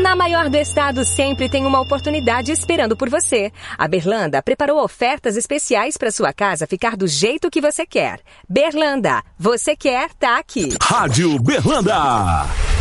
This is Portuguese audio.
Na maior do estado sempre tem uma oportunidade esperando por você. A Berlanda preparou ofertas especiais para sua casa ficar do jeito que você quer. Berlanda, você quer, tá aqui. Rádio Berlanda.